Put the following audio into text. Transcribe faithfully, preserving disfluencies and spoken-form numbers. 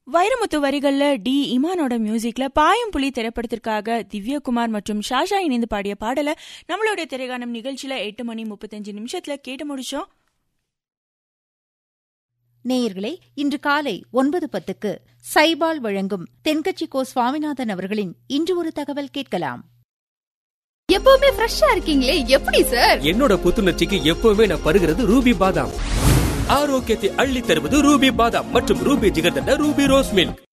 வைரமுத்து வரிகள்ல டி இமானோட மியூசிக்ல பாயும் புலி திரைப்படத்திற்காக திவ்யகுமார் மற்றும் ஷாஷா இணைந்து பாடிய பாடல நம்மளுடைய திரைகானம் நிகழ்ச்சியில எட்டு மணி முப்பத்தஞ்சு நிமிஷத்துல கேட்டு முடிச்சோம். நேயர்களே, இன்று காலை ஒன்பது பத்துக்கு சைபால் வழங்கும் தென்கட்சி கோ சுவாமிநாதன் அவர்களின் இன்று ஒரு தகவல் கேட்கலாம். எப்பவுமே ஃப்ரெஷ்ஷா இருக்கீங்களே, எப்படி சார்? என்னோட புத்துணர்ச்சிக்கு எப்பவுமே நான் பருகிறது ரூபி பாதாம். ஆரோக்கியத்தை அள்ளி தருவது ரூபி பாதாம் மற்றும் Ruby jigarthanda Ruby rose milk.